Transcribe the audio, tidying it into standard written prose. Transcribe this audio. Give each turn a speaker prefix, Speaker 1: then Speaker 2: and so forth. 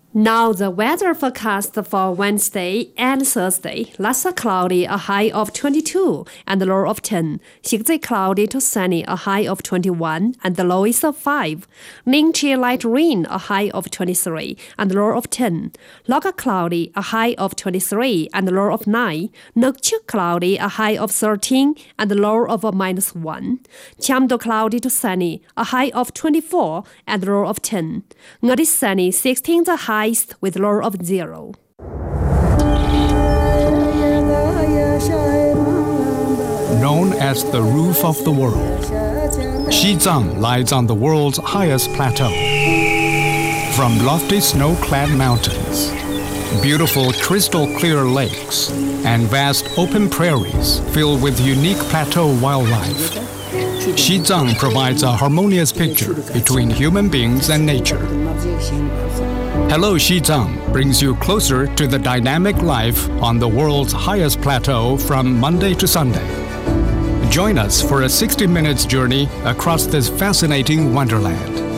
Speaker 1: Now the weather forecast for Wednesday and Thursday. Lhasa cloudy, a high of 22 and a low of 10. Xigzhi cloudy to sunny, a high of 21 and the low is of 5. Ningxi light rain, a high of 23 and a low of 10. Loga cloudy, a high of 23 and a low of 9. Nokchuk cloudy, a high of 13 and a low of -1. Chamdo cloudy to sunny, a high of 24 and a low of 10. Ngadi sunny, 16 the high with low of 0.
Speaker 2: Known as the roof of the world, Xizang lies on the world's highest plateau. From lofty snow-clad mountains, beautiful crystal-clear lakes, and vast open prairies filled with unique plateau wildlife, Xizang provides a harmonious picture between human beings and nature. Hello Xizang brings you closer to the dynamic life on the world's highest plateau from Monday to Sunday. Join us for a 60 minutes journey across this fascinating wonderland.